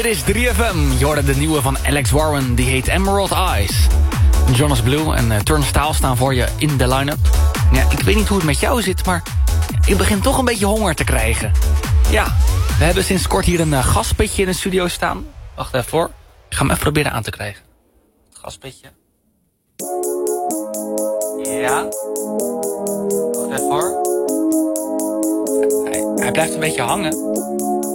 Dit is 3FM. Je hoorde de nieuwe van Alex Warren. Die heet Emerald Eyes. Jonas Blue en Turnstile staan voor je in de line-up. Ja, ik weet niet hoe het met jou zit, maar ik begin toch een beetje honger te krijgen. Ja, we hebben sinds kort hier een gaspitje in de studio staan. Wacht even hoor. Ik ga hem even proberen aan te krijgen. Het gaspitje. Ja. Wacht even hoor. Hij blijft een beetje hangen.